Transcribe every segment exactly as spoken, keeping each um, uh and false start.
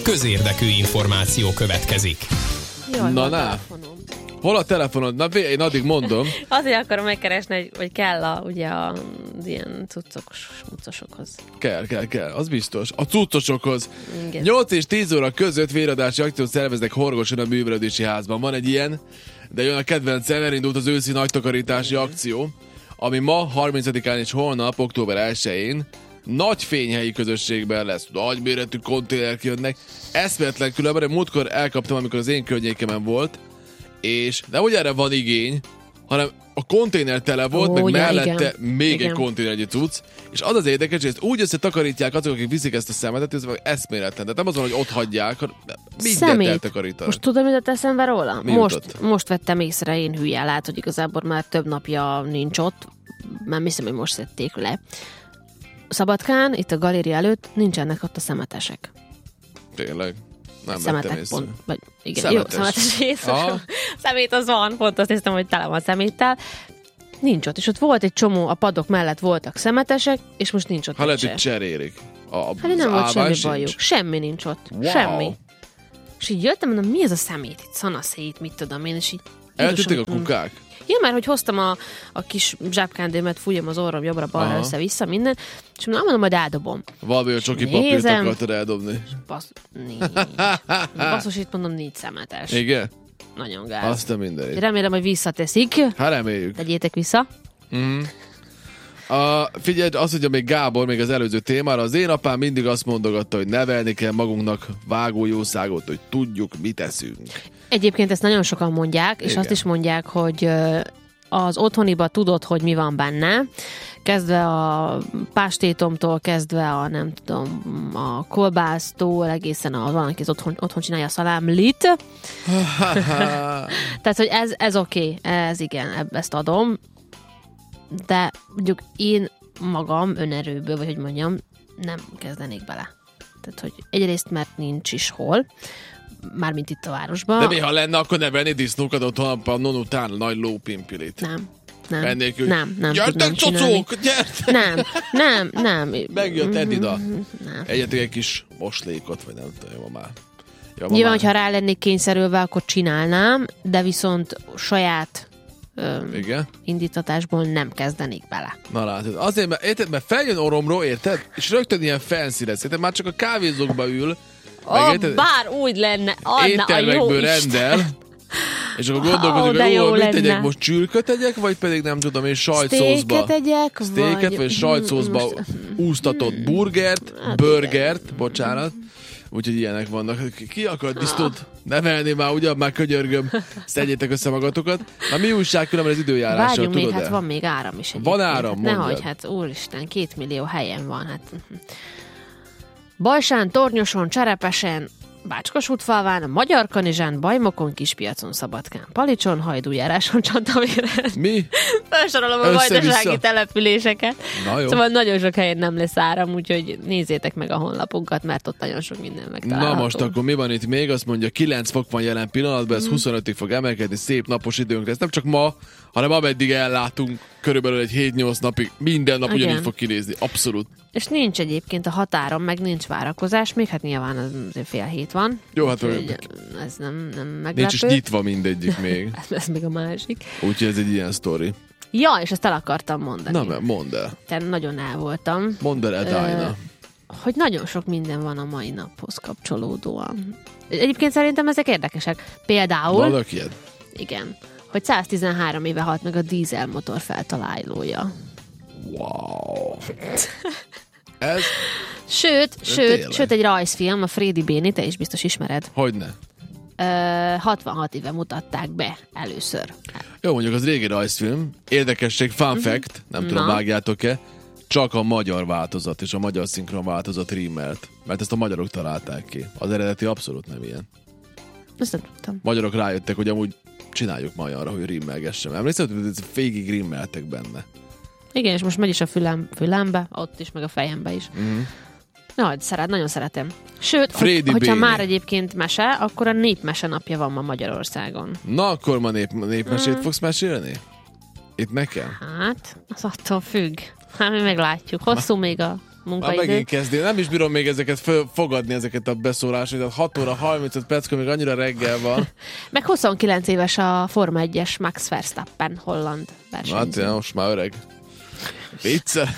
közérdekű információ következik. Jaj, Na, na. Hol a telefonod? Na, én addig mondom. Azért akarom megkeresni, hogy, hogy kell a, ugye a, az ilyen cuccos, cuccosokhoz. Kell, kell, kell. Az biztos. A cuccosokhoz. Igen. nyolc és tíz óra között véradási akciót szerveznek Horgoson a művelődési házban. Van egy ilyen, de jön a kedvencem, elindult az őszi nagytakarítási akció, ami ma, harmincadikán és holnap, október elsején nagy fényhelyi közösségben lesz. Nagyméretű konténerek jönnek. Eszméletlen különben, múltkor elkaptam, amikor az én környékemen volt, és nem úgy erre van igény, hanem a konténer tele volt, Ó, meg ja, mellette igen. még Igen. egy konténernyi cucc, és az az érdekes, hogy ezt úgy összetakarítják azok, akik viszik ezt a szemetet, hogy ez eszméletlen. Tehát nem az van, hogy ott hagyják, hanem mindent Szemét. eltakarítanak. Most tudod, mit jutott eszembe róla? Mi Most, jutott? most vettem észre, én hülye, lát, hogy igazából már több napja nincs ott. Már hiszem, hogy most szedték le. Szabadkán, itt a galéria előtt nincsenek ott a szemetesek. Tényleg. Nem vettem Szemetek észre. pont. Vagy, igen, Szemetes. jó, szemetes rész. Aha. Szemét az van, pont azt néztem, hogy tele van szeméttel. Nincs ott, és ott volt egy csomó, a padok mellett voltak szemetesek, és most nincs ott. Ha lehet, se. hogy cserélik. A, a, Hát nem volt semmi állvány bajuk. sincs. Semmi nincs ott. Wow. Semmi. És így jöttem, mondom, mi ez a szemét itt? Szanaszét, mit tudom én, és így... Eltűntek a Jézusom, kukák? Ja, mert hogy hoztam a, a kis zsápkándémet, fújjam az orrom jobbra-balra Aha. össze-vissza, minden, és mondom, mondom, majd eldobom. Valami a csoki papírt Nézem. akartad eldobni. Basz, nincs. Basszus, itt mondom, nincs szemetes. Igen? Nagyon gáz. Azt a mindenit. Remélem, hogy visszateszik. Hát reméljük. Tegyétek vissza. Mm. A, figyelj, azt mondja még Gábor, még az előző témára, az én apám mindig azt mondogatta, hogy nevelni kell magunknak vágójószágot, hogy tudjuk, mit eszünk. Egyébként ezt nagyon sokan mondják, és Igen. azt is mondják, hogy ö, az otthoniba tudod, hogy mi van benne, kezdve a pástétomtól, kezdve a nem tudom, a kolbásztól, egészen a valaki az otthon, otthon csinálja a szalámlit. Tehát, hogy ez, ez oké, okay, ez igen, eb- ezt adom, de mondjuk én magam önerőből, vagy hogy mondjam, nem kezdenék bele. Tehát, hogy egyrészt, mert nincs is hol, mármint itt a városban. De mi, ha lenne, akkor nevelni disznókat otthon a pannon után, nagy lópimpilit. Nem. Nem, Ennélkül, nem, nem gyertek, tudnám csinálni. cocók, gyertek! Nem, nem, nem. Megjött Edida. Nem. Egyetek egy kis moslékot, vagy nem tudom, jó már. Jó, ma Nyilván, már. hogyha rá lennék kényszerülve, akkor csinálnám, de viszont saját ö, Igen? indítatásból nem kezdenék bele. Na látod, azért, mert, érted, mert feljön orromról, érted? És rögtön ilyen fancy lesz, érted? Már csak a kávézókba ül, meg Ó, érted? bár úgy lenne, Anna, a jó Éttermekből Isten. rendel, és akkor gondolkodik, Ó, de hogy jó ó, mit lenne. tegyek, most csürköt tegyek, vagy pedig nem tudom én, sajtszószba. Steaket tegyek, Steaket, vagy... vagy sajtszószba Most- úsztatott burgert, Hát burgert, bocsánat. Úgyhogy ilyenek vannak. Ki akar disznót nevelni már, ugyan már könyörgöm, szedjétek össze magatokat. Na mi újság különben az időjárással, Várjunk még, tudod-e? hát van még áram is. Van egyébként. áram, hát mondjad. nehogy, hát úristen, két millió helyen van. Hát. Bajsán, Tornyoson, Cserepesen, Bácskosútfalván, Magyarkanizsán, Bajmokon, Kispiacon, Szabadkán, Palicson, Hajdújáráson, Csantavéren. Mi? Felsorolom a Össze-vissza. vajdasági településeket. Na jó. Szóval nagyon sok helyen nem lesz áram, úgyhogy nézzétek meg a honlapunkat, mert ott nagyon sok minden megtalálható. Na most akkor mi van itt még? Azt mondja, kilenc fok van jelen pillanatban, ez huszonötig fog emelkedni, szép napos időnkre. Ez nem csak ma, hanem ameddig ellátunk, körülbelül egy hét-nyolc napig, minden nap Igen. ugyanígy fog kinézni. Abszolút. És nincs egyébként a határon, meg nincs várakozás, még hát nyilván az azért fél hét van. Jó, hát Úgyhogy ez nem, nem meglepő. nincs is nyitva mindegyik még. Ez még a másik. Úgyhogy ez egy ilyen sztori. Ja, és ezt el akartam mondani. Na, mert mondd el. Te nagyon el voltam. Mondd el, Edina. Hogy nagyon sok minden van a mai naphoz kapcsolódóan. Egyébként szerintem ezek érdekesek. Például, Vannak ilyen? igen, hogy száztizenhárom éve halt meg a dízelmotor feltalálója. Wow. Ez? Sőt, sőt, tényleg? sőt, egy rajzfilm, a Frédi Béni, te is biztos ismered. Hogyne. Ö, hatvanhat éve mutatták be először. Jó, mondjuk az régi rajzfilm. Érdekesség, fun fact, nem tudom, Na. vágjátok-e, csak a magyar változat és a magyar szinkron változat rímelt. Mert ezt a magyarok találták ki. Az eredeti abszolút nem ilyen. Ezt nem tudtam. Magyarok rájöttek, hogy amúgy csináljuk ma arra, hogy rimmelgessem. Emlékszel, hogy ez végig rimmeltek benne. Igen, és most megy is a fülem, fülembe, ott is, meg a fejembe is. Mm. Nagy, szeret, nagyon szeretem. Sőt, Frédi hogy, hogyha Béni. már egyébként mese, akkor a népmese napja van ma Magyarországon. Na, akkor ma nép, népmesét Mm. fogsz mesélni? Itt nekem? Hát, az attól függ. Hát mi meglátjuk. Hosszú még a Már munkaidő. megint kezdi. Nem is bírom még ezeket föl, fogadni, ezeket a beszólásokat. hat óra harmincöt perckor még annyira reggel van. Meg huszonkilenc éves a Forma egyes Max Verstappen, holland versenyző. Hát, most már öreg. Vicce.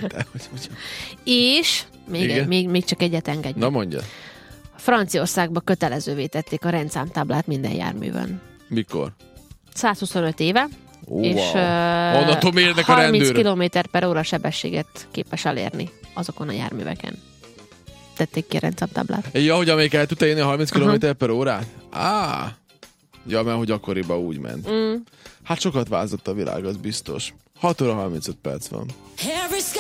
És még, egy, még, még csak egyet engedjük. Na mondja. Franciaországban kötelezővé tették a rendszámtáblát minden járművön. Mikor? százhuszonöt éve, Oh, és wow. Onnantól mérnek a harminc rendőrök. kilométer per óra sebességet képes elérni azokon a járműveken. Tették ki a rendszámtáblát. Ja, hogy amelyik el tudta érni a harminc kilométer per órát? Á! Ja, mert hogy akkoriban úgy ment. Mm. Hát sokat változott a világ, az biztos. hat óra harmincöt perc van.